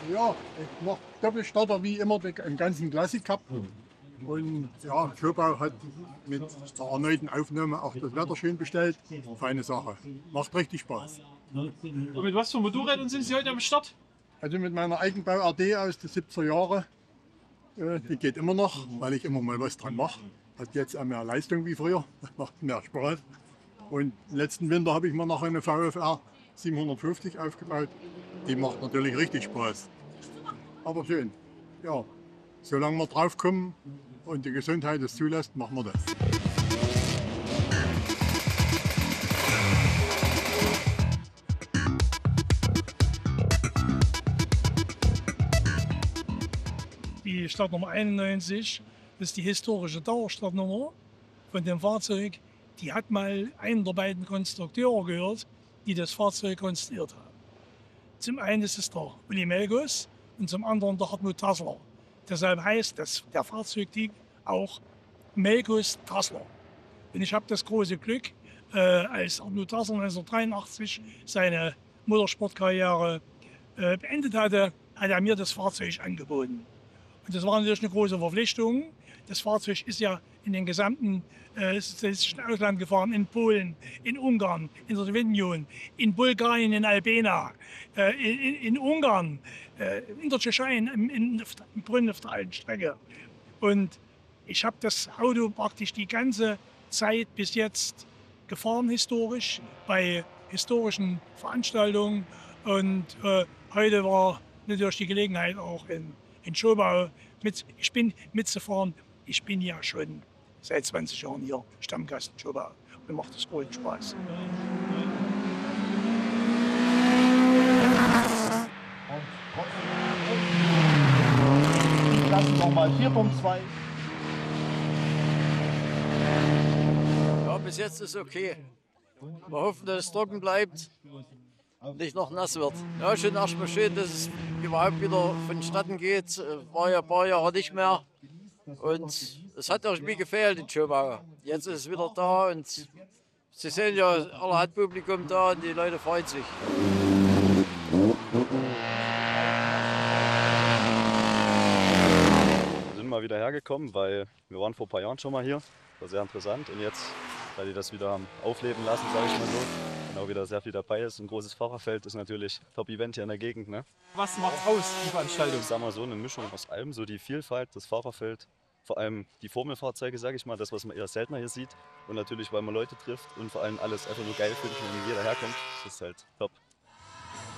Ja, ich mache Doppelstarter wie immer im ganzen Classic Cup. Und ja, Schobau hat mit der erneuten Aufnahme auch das Wetter schön bestellt. Feine Sache. Macht richtig Spaß. Und mit was für Motorrädern sind Sie heute am Start? Also mit meiner Eigenbau RD aus den 70er Jahren. Die geht immer noch, weil ich immer mal was dran mache. Hat jetzt auch mehr Leistung wie früher. Macht mehr Spaß. Und letzten Winter habe ich mir noch eine VFR 750 aufgebaut. Die macht natürlich richtig Spaß. Aber schön. Ja, solange wir drauf kommen und die Gesundheit es zulässt, machen wir das. Die Startnummer 91 ist die historische Dauerstartnummer von dem Fahrzeug. Die hat mal einen der beiden Konstrukteure gehört, die das Fahrzeug konstruiert haben. Zum einen ist es der Uli Melgus und zum anderen der Hartmut Tassler. Deshalb heißt der Fahrzeugtyp auch Melgus Tassler. Und ich habe das große Glück, als Hartmut Tassler 1983 seine Motorsportkarriere beendet hatte, hat er mir das Fahrzeug angeboten. Und das war natürlich eine große Verpflichtung. Das Fahrzeug ist ja in den gesamten sozialistischen Ausland gefahren, in Polen, in Ungarn, in der Sowjetunion, in Bulgarien, in Albena, in Ungarn, in der Tschechei, in Brünn auf der alten Strecke. Und ich habe das Auto praktisch die ganze Zeit bis jetzt gefahren, historisch, bei historischen Veranstaltungen. Und heute war natürlich die Gelegenheit auch in Schobau mitzufahren. Ich bin ja schon seit 20 Jahren hier Stammgast in Schobau. Mir macht das großen Spaß. Lassen nochmal 4.2. Ja, bis jetzt ist okay. Wir hoffen, dass es trocken bleibt und nicht noch nass wird. Ja, schon erstmal schön, dass es überhaupt wieder vonstatten geht. War ja ein paar Jahre nicht mehr. Und es hat irgendwie gefehlt in Schobau. Jetzt ist es wieder da und Sie sehen ja, alle hat Publikum da und die Leute freuen sich. Wir sind mal wieder hergekommen, weil wir waren vor ein paar Jahren schon mal hier. War sehr interessant und jetzt, weil die das wieder haben aufleben lassen, sage ich mal so, und auch wieder sehr viel dabei ist. Ein großes Fahrerfeld ist natürlich Top-Event hier in der Gegend. Ne? Was macht aus, die Veranstaltung? Ich sag mal so, eine Mischung aus allem, so die Vielfalt, das Fahrerfeld, vor allem die Formelfahrzeuge, sage ich mal, das, was man eher seltener hier sieht. Und natürlich, weil man Leute trifft und vor allem alles einfach nur geil finden, wenn jeder herkommt. Das ist halt top.